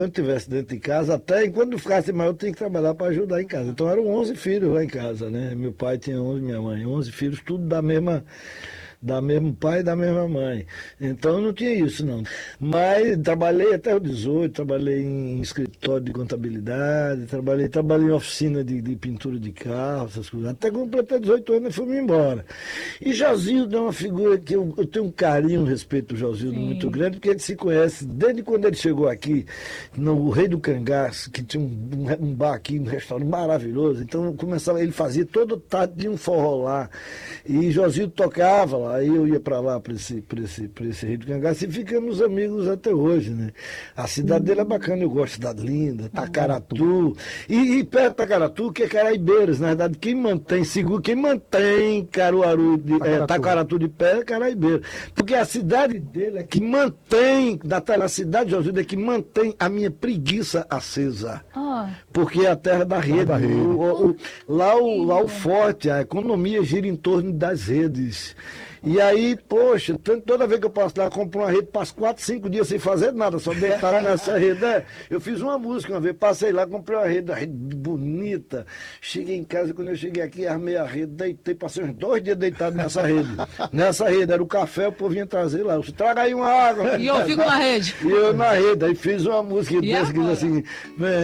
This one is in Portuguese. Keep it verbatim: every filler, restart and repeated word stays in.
eu estivesse dentro de casa, até enquanto eu ficasse maior, eu tinha que trabalhar para ajudar em casa. Então eram onze filhos lá em casa, né? Meu pai tinha onze, minha mãe, onze filhos, tudo da mesma, da mesmo pai e da mesma mãe. Então não tinha isso, não. Mas trabalhei até os dezoito, trabalhei em escritório de contabilidade, trabalhei, trabalhei em oficina de, de pintura de carro, essas coisas. Até que eu completei dezoito anos e fui-me embora. E Josildo é uma figura que eu, eu tenho um carinho, um respeito do Josildo Sim. muito grande, porque ele se conhece desde quando ele chegou aqui, no Rei do Cangaço, que tinha um, um, um bar aqui, um restaurante maravilhoso. Então começava, ele fazia todo tarde de um forró lá. E Josildo tocava lá. Aí eu ia para lá, para esse, pra esse, pra esse Rio do Cangaço, e ficamos amigos até hoje, né? A cidade dele é bacana, eu gosto, cidade linda, Tacaratu. E, e perto de Tacaratu, que é Caraibeiras, na verdade, quem mantém seguro, quem mantém Caruaru de, Tacaratu. É, Tacaratu de pé é Caraibeiras. Porque a cidade dele é que mantém, da, a cidade de Josildo é que mantém a minha preguiça acesa. Oh. Porque é a terra da rede. da rede. O, o, o, lá, o, lá o forte, a economia gira em torno das redes. E aí, poxa, toda vez que eu passo lá, eu compro uma rede, passo quatro, cinco dias sem fazer nada, só deitar nessa rede. É, eu fiz uma música uma vez, passei lá, comprei uma rede, uma rede bonita. Cheguei em casa, quando eu cheguei aqui, armei a rede, deitei, passei uns dois dias deitado nessa rede. Nessa rede, era o café, o povo vinha trazer lá. Eu disse, traga aí uma água. E eu fico na rede. E eu na rede, aí fiz uma música E dessa que diz agora? assim.